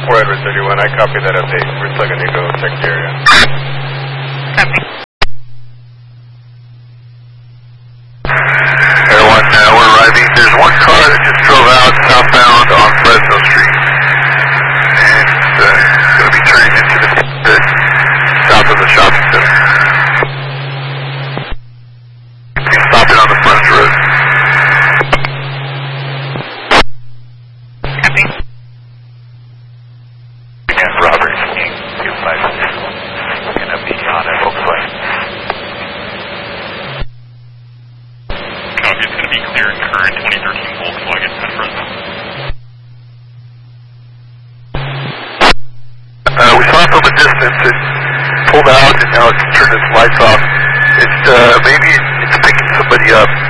4 Edward 31, I copy that update. We're still going to go check the area. Copy. Air 1, we're arriving. There's one car that just drove out southbound on Fresno Street. And it's going to be turning into the south of the shopping center. He's stopping on the front road. Copy. Again, Robert King, 256. Going to be on a Volkswagen. Copy, it's going to be clear and current 2013 Volkswagen at Fresno. We saw it from a distance. It pulled out and now it's turned its lights off. Maybe it's picking somebody up.